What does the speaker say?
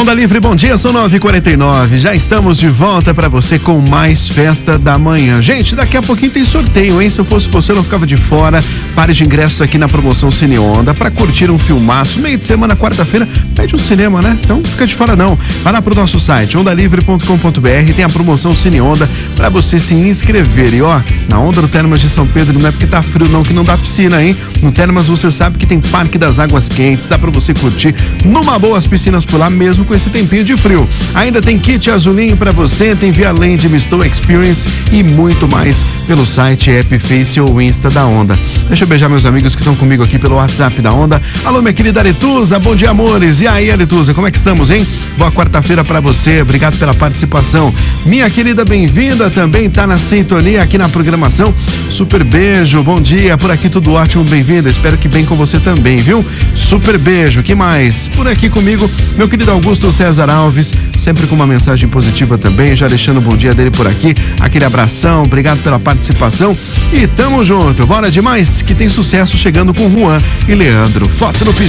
Onda Livre, bom dia, são 9h49. Já estamos de volta para você com mais Festa da Manhã. Gente, daqui a pouquinho tem sorteio, hein? Se eu fosse você, eu não ficava de fora. Pares de ingressos aqui na promoção Cine Onda para curtir um filmaço. Meio de semana, quarta-feira, pede um cinema, né? Então fica de fora não. Vai lá pro nosso site, ondalivre.com.br, tem a promoção Cine Onda para você se inscrever. E ó, na Onda do Termas de São Pedro, não é porque tá frio não que não dá piscina, hein? No Termas você sabe que tem Parque das Águas Quentes, dá para você curtir numa boa as piscinas por lá, mesmo com esse tempinho de frio. Ainda tem kit azulinho para você, tem Via Land, Misto Experience e muito mais pelo site, app, Face ou Insta da Onda. Deixa eu beijar meus amigos que estão comigo aqui pelo WhatsApp da Onda. Alô, minha querida Aretusa, bom dia, amores. E aí, Aretusa, como é que estamos, hein? Boa quarta-feira para você, obrigado pela participação. Minha querida, bem-vinda, também tá na sintonia aqui na programação. Super beijo, bom dia, por aqui tudo ótimo, bem-vinda, espero que bem com você também, viu? Super beijo, que mais? Por aqui comigo, meu querido Augusto César Alves, sempre com uma mensagem positiva também, já deixando o bom dia dele por aqui, aquele abração, obrigado pela participação e tamo junto, bora demais, que tem sucesso chegando com Juan e Leandro. Foto no pijama.